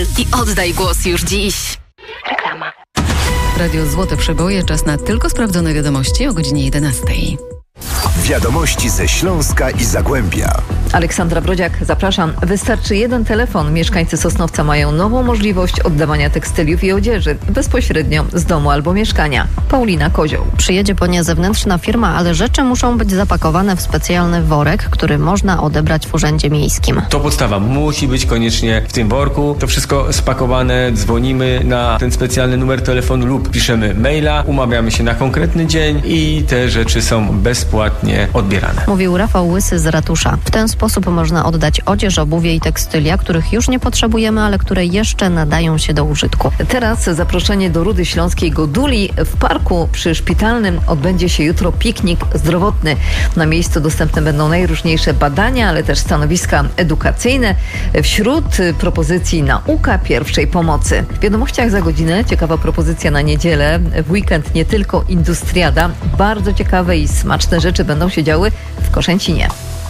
i oddaj głos już dziś. Reklama. Radio Złote Przeboje, czas na tylko sprawdzone wiadomości o godzinie 11. Wiadomości ze Śląska i Zagłębia. Aleksandra Brodziak, zapraszam. Wystarczy jeden telefon. Mieszkańcy Sosnowca mają nową możliwość oddawania tekstyliów i odzieży bezpośrednio z domu albo mieszkania. Paulina Kozioł. Przyjedzie po nie zewnętrzna firma, ale rzeczy muszą być zapakowane w specjalny worek, który można odebrać w urzędzie miejskim. To podstawa. Musi być koniecznie w tym worku. To wszystko spakowane. Dzwonimy na ten specjalny numer telefonu lub piszemy maila. Umawiamy się na konkretny dzień i te rzeczy są bezpłatnie odbierane. Mówił Rafał Łysy z ratusza. W ten sposób można oddać odzież, obuwie i tekstylia, których już nie potrzebujemy, ale które jeszcze nadają się do użytku. Teraz zaproszenie do Rudy Śląskiej Goduli. W parku przy Szpitalnym odbędzie się jutro piknik zdrowotny. Na miejscu dostępne będą najróżniejsze badania, ale też stanowiska edukacyjne. Wśród propozycji nauka pierwszej pomocy. W wiadomościach za godzinę ciekawa propozycja na niedzielę. W weekend nie tylko industriada. Bardzo ciekawe i smaczne rzeczy będą się działy w Koszęcinie.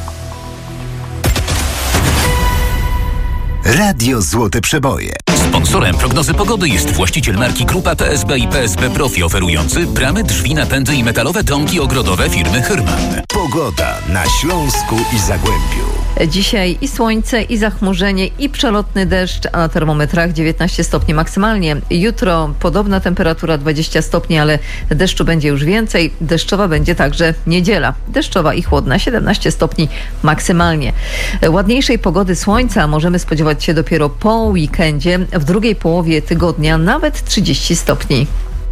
Radio Złote Przeboje. Sponsorem prognozy pogody jest właściciel marki Grupa PSB i PSB Profi, oferujący bramy, drzwi, napędy i metalowe domki ogrodowe firmy Hyrman. Pogoda na Śląsku i Zagłębiu. Dzisiaj i słońce, i zachmurzenie, i przelotny deszcz, a na termometrach 19 stopni maksymalnie. Jutro podobna temperatura 20 stopni, ale deszczu będzie już więcej. Deszczowa będzie także niedziela. Deszczowa i chłodna, 17 stopni maksymalnie. Ładniejszej pogody słońca możemy spodziewać się dopiero po weekendzie. W drugiej połowie tygodnia nawet 30 stopni.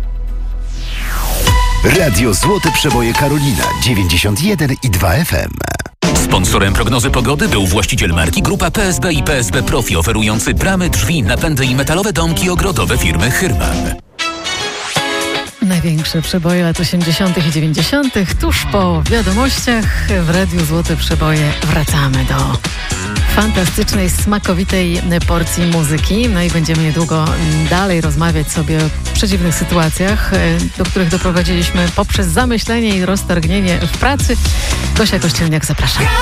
Radio Złote Przeboje Karolina 91,2 FM. Sponsorem prognozy pogody był właściciel marki Grupa PSB i PSB Profi, oferujący bramy, drzwi, napędy i metalowe domki ogrodowe firmy Hyrman. Największe przeboje lat 80. i 90. Tuż po wiadomościach w Radiu Złote Przeboje wracamy do fantastycznej, smakowitej porcji muzyki. No i będziemy niedługo dalej rozmawiać sobie o przeciwnych sytuacjach, do których doprowadziliśmy poprzez zamyślenie i roztargnienie w pracy. Gosia Kościelniak, zapraszam.